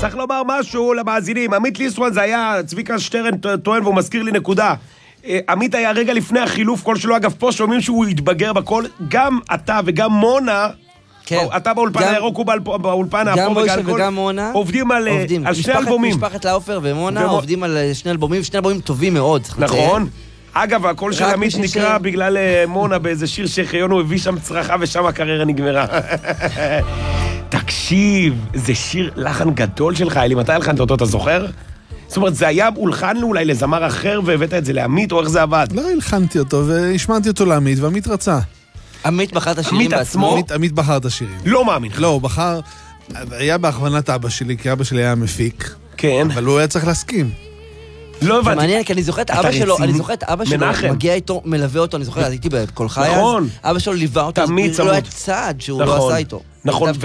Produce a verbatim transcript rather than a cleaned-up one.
צריך לומר משהו למאזינים. עמית ליסטרואן זה היה, צביקה שטרן טוען והוא מזכיר לי נקודה. עמית היה רגע לפני החילוף כל שלו, אגב פה שומעים שהוא יתבגר בכל, גם אתה וגם מונה, כן. אתה באולפן הירוק ובאולפן האפור גם מוישה וגם מונה עובדים על, על שני אלבומים. משפחת לאופר ומונה ומו... עובדים על שני אלבומים, שני אלבומים טובים מאוד. נכון. אגב, הקול של עמית נקרא ש... בגלל מונה באיזה שיר שחיון, הוא הביא שם צרחה ושם הקריירה נגמרה. תקשיב, זה שיר לחן גדול שלך, אלי, מתי הלחנת אותו, אתה זוכר? זאת אומרת, זה היה הולחן לו אולי לזמר אחר והבאת את זה לעמית, או איך זה עבד? לא, הלחנתי אותו והשמעתי אותו לעמית, ועמית רצה. עמית בחר את השירים בעצמו? עמית, עמית בחר את השירים. לא מאמין. לא, הוא בחר, היה בהכוונת אבא שלי, כי אבא שלי היה מפיק. כן. אבל הוא היה צריך להסכים. לא הבנתי. זה מעניין, כי אני זוכר את אבא שלו, אני זוכר את אבא שלו, מגיע איתו, מלווה אותו, אני זוכר, הייתי בכל חי אז, אבא שלו ליווה אותו, לא היה צעד שהוא לא עשה איתו. נכון.